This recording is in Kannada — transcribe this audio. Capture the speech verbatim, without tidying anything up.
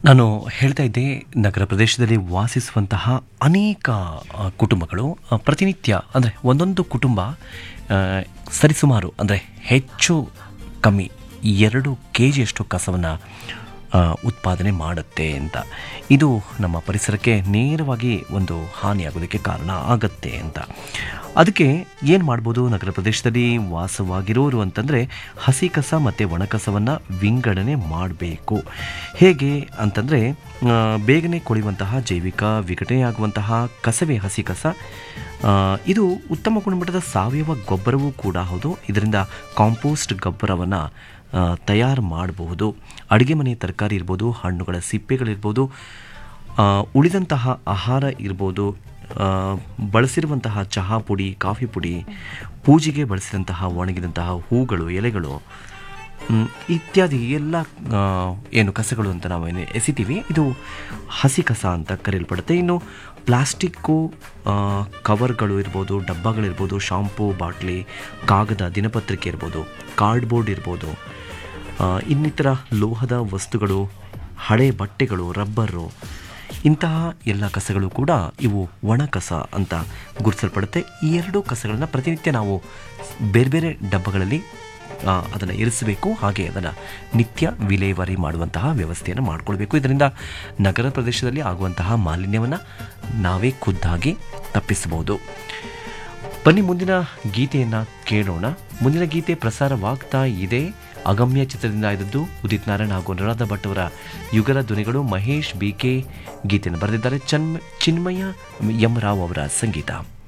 ನಾನು ಹೇಳ್ತಾ ಇದ್ದೆ, ನಗರ ಪ್ರದೇಶದಲ್ಲಿ ವಾಸಿಸುವಂತಹ ಅನೇಕ ಆ, ಕುಟುಂಬಗಳು ಆ, ಪ್ರತಿನಿತ್ಯ ಅಂದರೆ ಒಂದೊಂದು ಕುಟುಂಬ ಆ, ಸರಿಸುಮಾರು ಅಂದರೆ ಹೆಚ್ಚು ಕಮ್ಮಿ ಎರಡು ಕೆ ಜಿಯಷ್ಟು ಕಸವನ್ನು ಉತ್ಪಾದನೆ ಮಾಡುತ್ತೆ ಅಂತ. ಇದು ನಮ್ಮ ಪರಿಸರಕ್ಕೆ ನೇರವಾಗಿ ಒಂದು ಹಾನಿಯಾಗೋದಕ್ಕೆ ಕಾರಣ ಆಗತ್ತೆ ಅಂತ. ಅದಕ್ಕೆ ಏನು ಮಾಡ್ಬೋದು ನಗರ ಪ್ರದೇಶದಲ್ಲಿ ವಾಸವಾಗಿರೋರು ಅಂತಂದರೆ, ಹಸಿ ಕಸ ಮತ್ತು ಒಣ ಕಸವನ್ನು ವಿಂಗಡಣೆ ಮಾಡಬೇಕು. ಹೇಗೆ ಅಂತಂದರೆ, ಬೇಗನೆ ಕೊಳೆಯುವಂತಹ ಜೈವಿಕ ವಿಘಟನೆಯಾಗುವಂತಹ ಕಸವೇ ಹಸಿ ಕಸ. ಆ, ಇದು ಉತ್ತಮ ಗುಣಮಟ್ಟದ ಸಾವಯವ ಗೊಬ್ಬರವೂ ಕೂಡ ಹೌದು. ಇದರಿಂದ ಕಾಂಪೋಸ್ಟ್ ಗೊಬ್ಬರವನ್ನು ತಯಾರು ಮಾಡಬಹುದು. ಅಡುಗೆ ಮನೆ ತರಕಾರಿ ಇರ್ಬೋದು, ಹಣ್ಣುಗಳ ಸಿಪ್ಪೆಗಳಿರ್ಬೋದು, ಆ, ಉಳಿದಂತಹ ಆಹಾರ ಇರ್ಬೋದು, ಆ, ಬಳಸಿರುವಂತಹ ಚಹಾ ಪುಡಿ, ಕಾಫಿ ಪುಡಿ, ಪೂಜೆಗೆ ಬಳಸಿದಂತಹ ಒಣಗಿದಂತಹ ಹೂಗಳು, ಎಲೆಗಳು, ಮ್, ಇತ್ಯಾದಿ ಎಲ್ಲ ಆ, ಏನು ಕಸಗಳು ಅಂತ ನಾವು ಏನು ಎಸಿತೀವಿ, ಇದು ಹಸಿ ಕಸ ಅಂತ ಕರೆಯಲ್ಪಡುತ್ತೆ. ಇನ್ನು ಪ್ಲಾಸ್ಟಿಕ್ಕು ಆ, ಕವರ್ಗಳು ಇರ್ಬೋದು, ಡಬ್ಬಗಳಿರ್ಬೋದು, ಶಾಂಪೂ ಬಾಟ್ಲಿ, ಕಾಗದ, ದಿನಪತ್ರಿಕೆ ಇರ್ಬೋದು, ಕಾರ್ಡ್ಬೋರ್ಡ್ ಇರ್ಬೋದು, ಆ, ಇನ್ನಿತರ ಲೋಹದ ವಸ್ತುಗಳು, ಹಳೆ ಬಟ್ಟೆಗಳು, ರಬ್ಬರು, ಇಂತಹ ಎಲ್ಲ ಕಸಗಳು ಕೂಡ ಇವು ಒಣ ಕಸ ಅಂತ ಗುರುತಿಸಲ್ಪಡುತ್ತೆ. ಈ ಎರಡೂ ಕಸಗಳನ್ನು ಪ್ರತಿನಿತ್ಯ ನಾವು ಬೇರೆ ಬೇರೆ ಡಬ್ಬಗಳಲ್ಲಿ ಅದನ್ನು ಇರಿಸಬೇಕು. ಹಾಗೆ ಅದನ್ನು ನಿತ್ಯ ವಿಲೇವಾರಿ ಮಾಡುವಂತಹ ವ್ಯವಸ್ಥೆಯನ್ನು ಮಾಡಿಕೊಳ್ಬೇಕು. ಇದರಿಂದ ನಗರ ಪ್ರದೇಶದಲ್ಲಿ ಆಗುವಂತಹ ಮಾಲಿನ್ಯವನ್ನು ನಾವೇ ಖುದ್ದಾಗಿ ತಪ್ಪಿಸಬಹುದು. ಬನ್ನಿ ಮುಂದಿನ ಗೀತೆಯನ್ನು ಕೇಳೋಣ. ಮುಂದಿನ ಗೀತೆ ಪ್ರಸಾರವಾಗ್ತಾ ಇದೆ. ಅಗಮ್ಯ ಚಿತ್ರದಿಂದ ಆಯ್ದದ್ದು. ಉದಿತ್ ನಾರಾಯಣ್ ಹಾಗೂ ಅನುರಾಧ ಭಟ್ ಅವರ ಯುಗಲ ಧ್ವನಿಗಳು. ಮಹೇಶ್ ಬಿ ಕೆ ಗೀತೆಯನ್ನು ಬರೆದಿದ್ದಾರೆ. ಚನ್ಮ ಚಿನ್ಮಯ ಎಂ ರಾವ್ ಅವರ ಸಂಗೀತ.